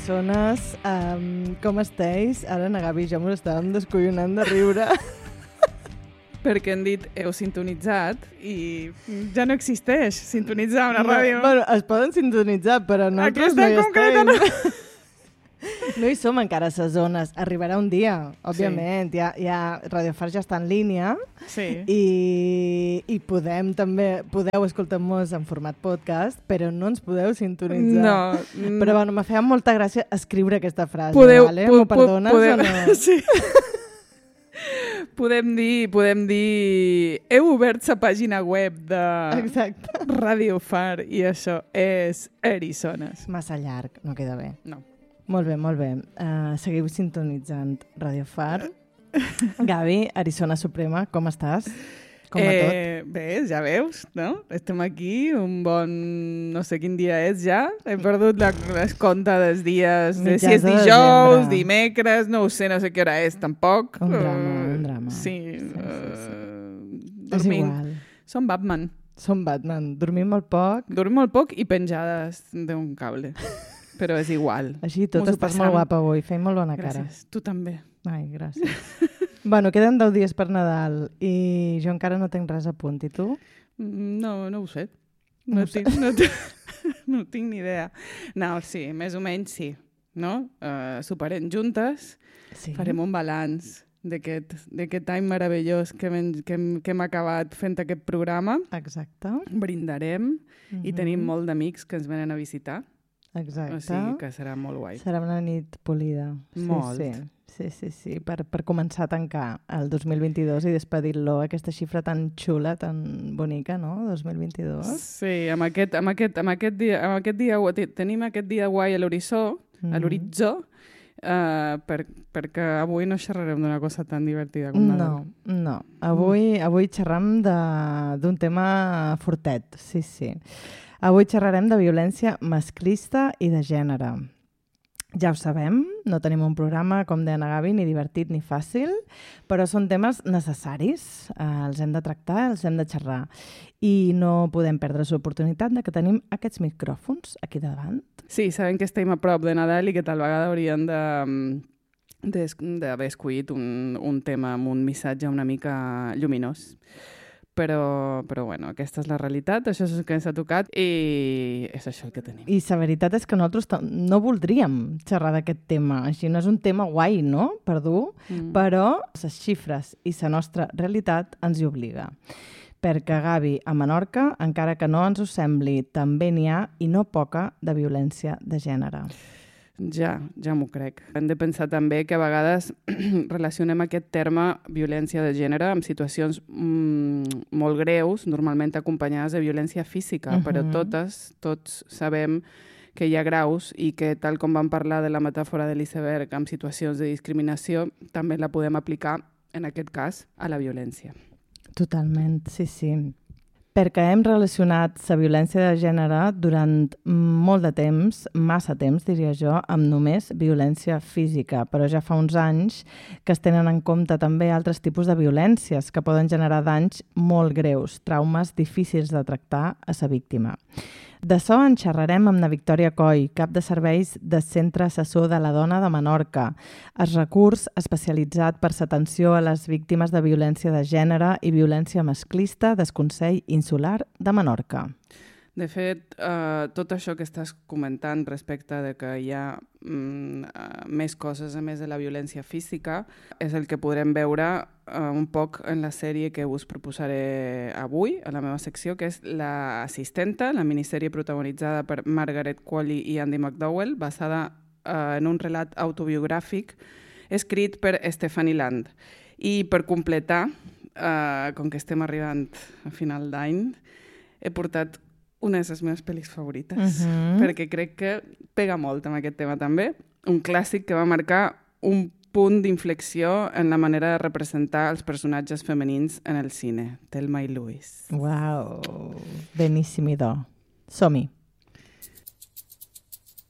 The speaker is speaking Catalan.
Persones, com esteu? Ara na Gavi i jo ens estàvem descollonant de riure. Perquè han dit, heu sintonitzat i ja no existeix sintonitzar una ràdio. Bueno, es poden sintonitzar, però nosaltres no hi estem. No hi som encara a ses zones. Arribarà un dia, òbviament. Sí. Ja Radio Far ja està en línia. Sí. I podeu escoltar-nos en format podcast, però no ens podeu sintonitzar. No. Però bueno, m'ha fet molta gràcia escriure aquesta frase. Vale? M'ho perdones o no? Sí. Podem dir, heu obert la pàgina web de Radio Far i això és Erisones. Massa llarg, no queda bé. No. Molt bé, molt bé. Seguiu sintonitzant Radio Far. Gavi, Arizona Suprema, com estàs? Com va tot? Bé, ja veus, no? Estem aquí, un bon... no sé quin dia és ja. He perdut les comptes dels dies. Si és dijous, dimecres, no ho sé, no sé què hora és, tampoc. Un drama. Sí. És igual. Som Batman. Dormim molt poc. I penjades d'un cable. Però és igual. Així tot estàs molt guapa avui, feim molt bona cara. Gràcies, tu també. Ai, gràcies. Bueno, queden 10 dies per Nadal i jo encara no tinc res a punt. I tu? No ho sé. No tinc ni idea. No, sí, més o menys sí. No? Superem juntes, sí. Farem un balanç d'aquest any meravellós que hem acabat fent aquest programa. Exacte. Brindarem i tenim molt d'amics que ens venen a visitar. Exacte. O sigui que serà molt guai. Serà una nit polida. Molt. Sí. Per començar a tancar el 2022 i despedir-lo, aquesta xifra tan xula, tan bonica, no? 2022. Sí, amb aquest dia tenim aquest dia guai a l'horitzó, perquè avui no xerrarem d'una cosa tan divertida com Nadal. No. Avui xerram d'un tema fortet, sí. Avui xerrarem de violència masclista i de gènere. Ja ho sabem, no tenim un programa, com deia Gavi, ni divertit ni fàcil, però són temes necessaris. Els hem de tractar, els hem de xerrar. I no podem perdre l'oportunitat de que tenim aquests micròfons aquí davant. Sí, sabem que estem a prop de Nadal i que tal vegada haurien d'haver escollit un tema amb un missatge una mica lluminós. Però bueno, aquesta és la realitat, això és el que ens ha tocat i és això el que tenim. I la veritat és que nosaltres no voldríem xerrar d'aquest tema, així no és un tema guai, no?, per dur, però les xifres i la nostra realitat ens hi obliga. Perquè, Gavi, a Menorca, encara que no ens ho sembli, també n'hi ha, i no poca, de violència de gènere. Ja m'ho crec. Hem de pensar també que a vegades relacionem aquest terme violència de gènere amb situacions molt greus, normalment acompanyades de violència física, però tots sabem que hi ha graus i que, tal com vam parlar de la metàfora de l'iceberg amb situacions de discriminació, també la podem aplicar, en aquest cas, a la violència. Totalment, sí. Perquè hem relacionat la violència de gènere durant molt de temps, massa temps, diria jo, amb només violència física. Però ja fa uns anys que es tenen en compte també altres tipus de violències que poden generar danys molt greus, traumes difícils de tractar a la víctima. D'això en xerrarem amb la Victòria Coll, cap de serveis del Centre Assessor de la Dona de Menorca, el recurs especialitzat per l'atenció a les víctimes de violència de gènere i violència masclista del Consell Insular de Menorca. De fet, tot això que estàs comentant respecte de que hi ha més coses a més de la violència física és el que podrem veure un poc en la sèrie que us proposaré avui, a la meva secció, que és L'Assistenta, la minissèrie protagonitzada per Margaret Qualley i Andy McDowell, basada en un relat autobiogràfic escrit per Stephanie Land. I per completar, com que estem arribant a final d'any, he portat una de les meves pel·lis favorites, perquè crec que pega molt amb aquest tema també. Un clàssic que va marcar un punt d'inflexió en la manera de representar els personatges femenins en el cine. Thelma i Louise. Uau, beníssim idò. Som-hi.